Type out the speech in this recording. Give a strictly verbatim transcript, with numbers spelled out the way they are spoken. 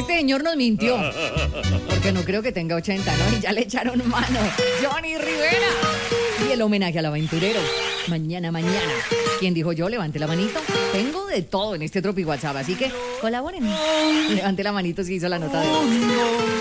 este señor nos mintió. Porque no creo que tenga ochenta, ¿no? Y ya le echaron mano. Johnny Rivera. Y el homenaje al aventurero. Mañana, mañana. ¿Quién dijo yo? Levante la manito. Tengo de todo en este Tropi WhatsApp, así que colaboren. Levante la manito si hizo la nota de voz.